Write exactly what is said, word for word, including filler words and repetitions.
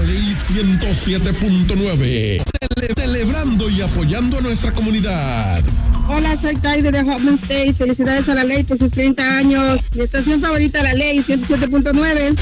Ley ciento siete punto nueve. Cele celebrando y apoyando a nuestra comunidad. Hola, soy Taide de Hoffman State. Felicidades a La Ley por sus treinta años. Mi estación favorita, La Ley ciento siete punto nueve.